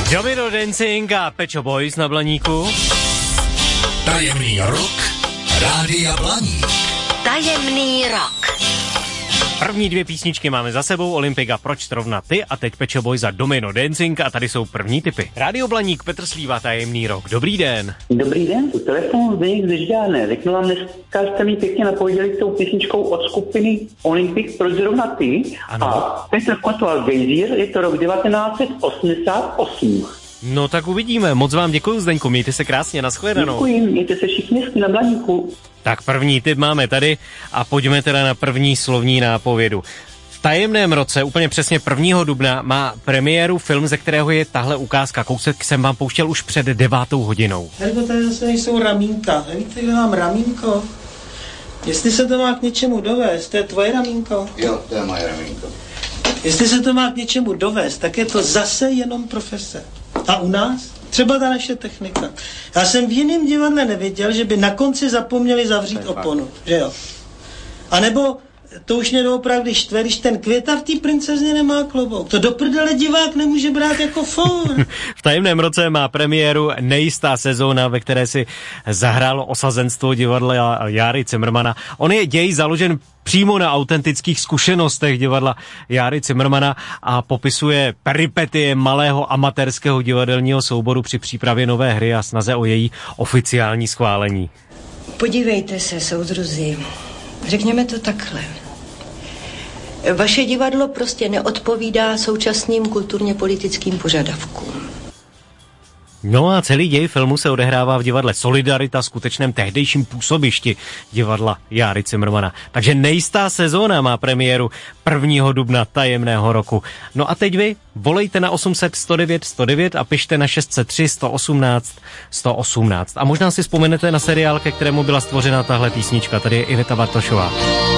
Domino Dancing a Pet Shop Boys na Blaníku. Tajemný rok Rádia Blaník. Tajemný rok. První dvě písničky máme za sebou, Olympika Proč zrovna ty a teď Pet Shop Boys za Domino Dancing a tady jsou první tipy. Rádio Blaník, Petr Slíva, Tajemný rok. Dobrý den. Dobrý den, u telefonu Zdeněk z Žďárné. Řeknu vám, dneska jste mi pěkně napověděli tou písničkou od skupiny Olympik Proč zrovna ty. Ano. A Petr Kotval Gejzír, je to rok 1988. No tak uvidíme, moc vám děkuju, Zdeňku, mějte se krásně, nashledanou. Děkuji, mějte se všichni hezky na Blaníku. Tak první tip máme tady a pojďme teda na první slovní nápovědu. V tajemném roce, úplně přesně 1. dubna, má premiéru film, ze kterého je tahle ukázka. Kousek jsem vám pouštěl už před 9. hodinou. Helgo, tady zase nejsou ramínka. Víte, že mám ramínko? Jestli se to má k něčemu dovést, to je tvoje ramínko? Jo, to je moje ramínko. Jestli se to má k něčemu dovést, tak je to zase jenom profese. A u nás? Třeba ta naše technika. Já jsem v jiném divadle nevěděl, že by na konci zapomněli zavřít oponu, že jo? A nebo to už mě doopravdy štve, když ten Květa v té princezně nemá klobouk. To do prdele divák nemůže brát jako for. V tajemném roce má premiéru nejistá sezóna, ve které si zahrálo osazenstvo divadla Járy Cimrmana. On je děj založen přímo na autentických zkušenostech divadla Járy Cimrmana a popisuje peripetie malého amatérského divadelního souboru při přípravě nové hry a snaze o její oficiální schválení. Podívejte se, soudruzi, řekněme to takhle. Vaše divadlo prostě neodpovídá současným kulturně politickým požadavkům. No a celý děj filmu se odehrává v divadle Solidarita, skutečném tehdejším působišti divadla Járy Cimrmana. Takže nejistá sezóna má premiéru 1. dubna tajemného roku. No a teď vy volejte na 800 109 109 a pište na 603 118 118. A možná si vzpomenete na seriál, ke kterému byla stvořena tahle písnička. Tady je Iveta Bartošová.